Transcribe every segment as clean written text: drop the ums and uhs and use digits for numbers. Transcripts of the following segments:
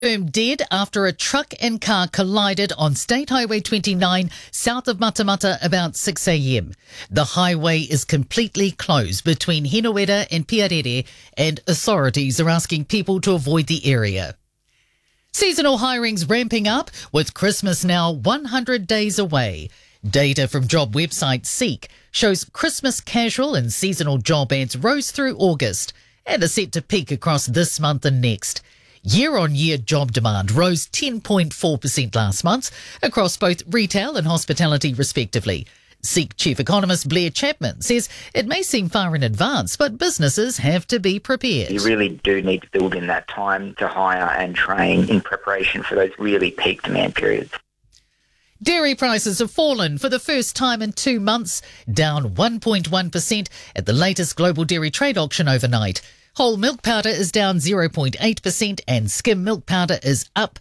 Dead after a truck and car collided on State Highway 29 south of Matamata about 6 a.m. The highway is completely closed between Hinawera and Piarere, and authorities are asking people to avoid the area. Seasonal hirings ramping up, with Christmas now 100 days away. Data from job website Seek shows Christmas casual and seasonal job ads rose through August and are set to peak across this month and next. Year-on-year job demand rose 10.4% last month across both retail and hospitality respectively. Seek Chief Economist Blair Chapman says it may seem far in advance, but businesses have to be prepared. You really do need to build in that time to hire and train in preparation for those really peak demand periods. Dairy prices have fallen for the first time in 2 months, down 1.1% at the latest global dairy trade auction overnight. Whole milk powder is down 0.8% and skim milk powder is up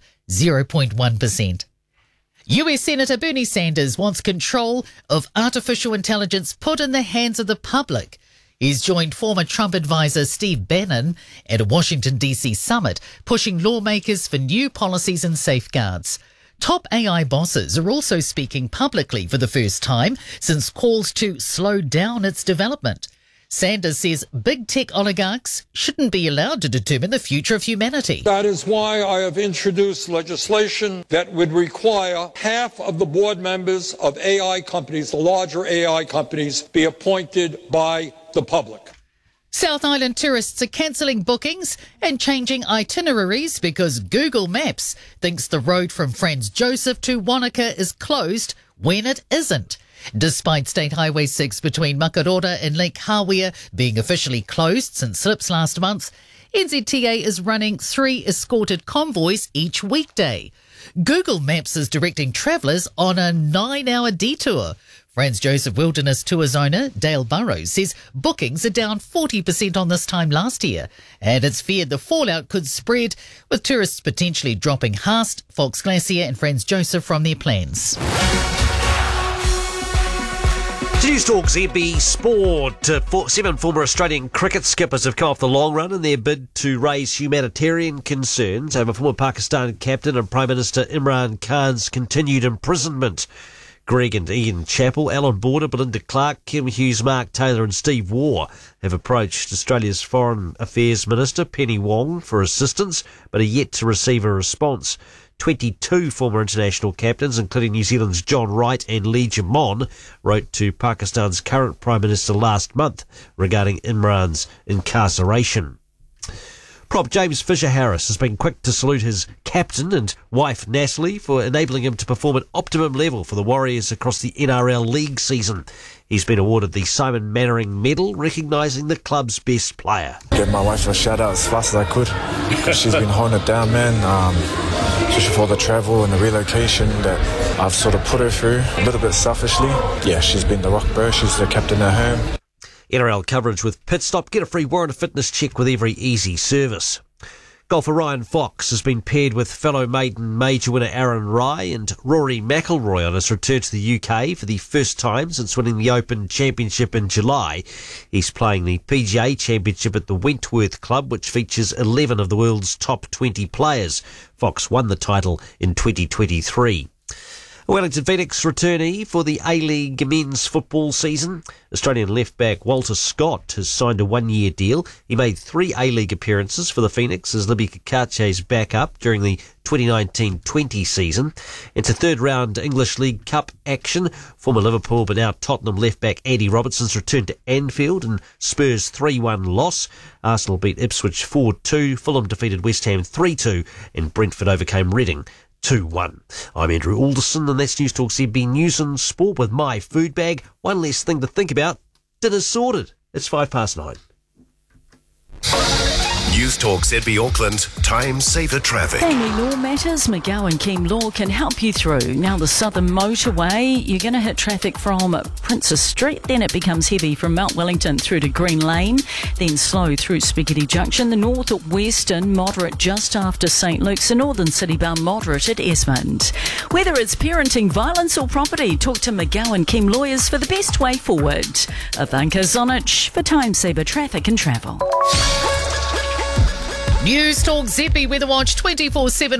0.1%. US Senator Bernie Sanders wants control of artificial intelligence put in the hands of the public. He's joined former Trump advisor Steve Bannon at a Washington, D.C. summit, pushing lawmakers for new policies and safeguards. Top AI bosses are also speaking publicly for the first time since calls to slow down its development. Sanders says big tech oligarchs shouldn't be allowed to determine the future of humanity. That is why I have introduced legislation that would require half of the board members of AI companies, the larger AI companies, be appointed by the public. South Island tourists are cancelling bookings and changing itineraries because Google Maps thinks the road from Franz Josef to Wanaka is closed when it isn't. Despite State Highway 6 between Makarora and Lake Hawea being officially closed since slips last month, NZTA is running 3 escorted convoys each weekday. Google Maps is directing travellers on a 9-hour detour. Franz Josef Wilderness Tours owner Dale Burrows says bookings are down 40% on this time last year, and it's feared the fallout could spread, with tourists potentially dropping Haast, Fox Glacier and Franz Josef from their plans. News Talk ZB Sport. 7 former Australian cricket skippers have come off the long run in their bid to raise humanitarian concerns over former Pakistan captain and Prime Minister Imran Khan's continued imprisonment. Greg and Ian Chappell, Alan Border, Belinda Clark, Kim Hughes, Mark Taylor and Steve Waugh have approached Australia's Foreign Affairs Minister Penny Wong for assistance, but are yet to receive a response. 22 former international captains, including New Zealand's John Wright and Lee Jamon, wrote to Pakistan's current Prime Minister last month regarding Imran's incarceration. Prop James Fisher-Harris has been quick to salute his captain and wife Natalie for enabling him to perform at optimum level for the Warriors across the NRL League season. He's been awarded the Simon Mannering Medal, recognising the club's best player. Give my wife a shout out as fast as I could, because she's been holding it down, man. Especially for the travel and the relocation that I've sort of put her through, a little bit selfishly. Yeah, she's been the rock, bro. She's the captain at home. NRL coverage with Pit Stop. Get a free warrant of fitness check with every easy service. Golfer Ryan Fox has been paired with fellow maiden major winner Aaron Rai and Rory McIlroy on his return to the UK for the first time since winning the Open Championship in July. He's playing the PGA Championship at the Wentworth Club, which features 11 of the world's top 20 players. Fox won the title in 2023. Wellington Phoenix returnee for the A-League men's football season. Australian left-back Walter Scott has signed a 1-year deal. He made 3 A-League appearances for the Phoenix as Libby Kakache's backup during the 2019-20 season. Into third-round English League Cup action. Former Liverpool but now Tottenham left-back Andy Robertson's returned to Anfield and Spurs 3-1 loss. Arsenal beat Ipswich 4-2. Fulham defeated West Ham 3-2 and Brentford overcame Reading 2-1. I'm Andrew Alderson and that's News Talk ZB News and Sport with my food bag. One less thing to think about. Dinner's sorted. It's 9:05. News Talk ZB Auckland, time saver traffic. Family law matters, McGowan Keem Law can help you through. Now the Southern Motorway, you're going to hit traffic from Princess Street, then it becomes heavy from Mount Wellington through to Green Lane, then slow through Spaghetti Junction. The North at Western, moderate just after St Luke's, the Northern City Bound moderate at Esmond. Whether it's parenting, violence or property, talk to McGowan Keem Lawyers for the best way forward. Avanka Zonich for Time Saver Traffic and Travel. News Talk Zippy Weather Watch 24/7.